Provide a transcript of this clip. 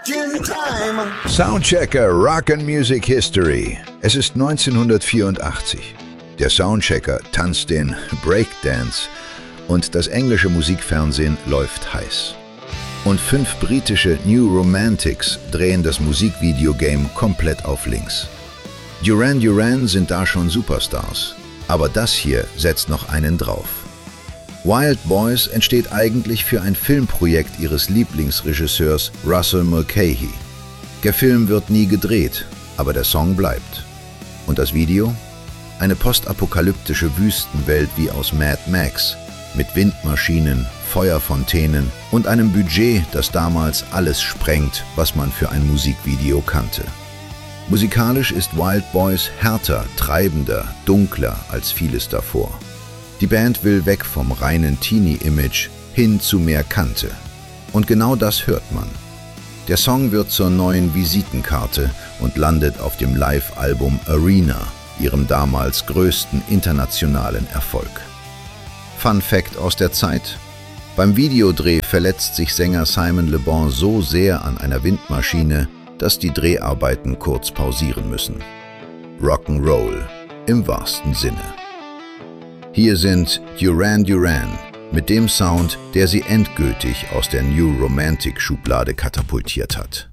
Soundchecker Rock and Music History. Es ist 1984. Der Soundchecker tanzt den Breakdance und das englische Musikfernsehen läuft heiß. Und 5 britische New Romantics drehen das Musikvideogame komplett auf links. Duran Duran sind da schon Superstars, aber das hier setzt noch einen drauf. Wild Boys entsteht eigentlich für ein Filmprojekt ihres Lieblingsregisseurs Russell Mulcahy. Der Film wird nie gedreht, aber der Song bleibt. Und das Video? Eine postapokalyptische Wüstenwelt wie aus Mad Max, mit Windmaschinen, Feuerfontänen und einem Budget, das damals alles sprengt, was man für ein Musikvideo kannte. Musikalisch ist Wild Boys härter, treibender, dunkler als vieles davor. Die Band will weg vom reinen Teenie-Image hin zu mehr Kante. Und genau das hört man. Der Song wird zur neuen Visitenkarte und landet auf dem Live-Album Arena, ihrem damals größten internationalen Erfolg. Fun Fact aus der Zeit: Beim Videodreh verletzt sich Sänger Simon Le Bon so sehr an einer Windmaschine, dass die Dreharbeiten kurz pausieren müssen. Rock'n'Roll im wahrsten Sinne. Hier sind Duran Duran mit dem Sound, der sie endgültig aus der New Romantic Schublade katapultiert hat.